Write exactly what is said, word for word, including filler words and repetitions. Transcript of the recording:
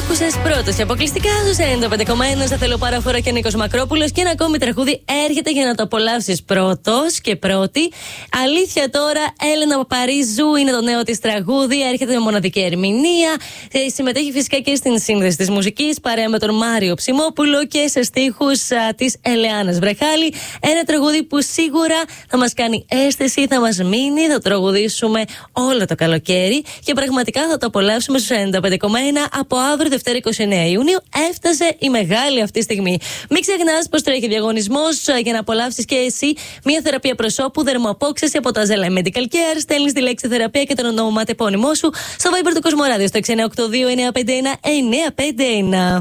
άκουσες πρώτος και αποκλειστικά στους ενενήντα πέντε κόμμα ένα. Σε θέλω παραφορά και Νίκος Μακρόπουλος. Και ένα ακόμη τραγούδι έρχεται για να το απολαύσεις πρώτος και πρώτη. Αλήθεια τώρα, Έλενα Παπαρίζου είναι το νέο της τραγούδι. Έρχεται με μοναδική ερμηνεία. Συμμετέχει φυσικά και στην σύνδεση της μουσικής παρέα με τον Μάριο Ψημόπουλο και σε στίχους της Ελεάνας Βρεχάλη. Ένα τραγούδι που σίγουρα θα μας κάνει αίσθηση, θα μας μείνει. Θα τραγουδήσουμε όλο το καλοκαίρι και πραγματικά θα το απολαύσουμε στους ενενήντα πέντε κόμμα ένα. Από αύριο Δευτέρα είκοσι εννέα Ιουνίου έφτασε η μεγάλη αυτή στιγμή. Μην ξεχνάς πως τρέχει διαγωνισμός για να απολαύσεις και εσύ μια θεραπεία προσώπου δερμοαπόξεση από το Αζέλα Medical Care. Στέλνεις τη λέξη θεραπεία και τον ονομάτεπώνυμό σου στο Viber του Κοσμοράδιο στο έξι εννιά οκτώ δύο εννιά πέντε ένα εννιά πέντε ένα.